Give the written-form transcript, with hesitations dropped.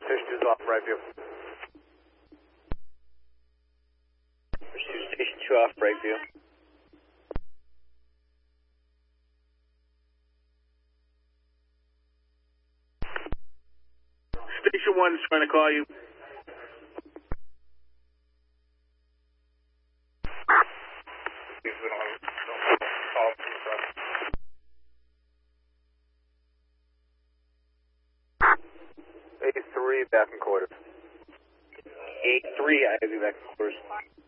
Station 2's off, right view. Station 2 off, right view. Station 1 is trying to call you. A3 back in quarters. A3, I have you back in quarters.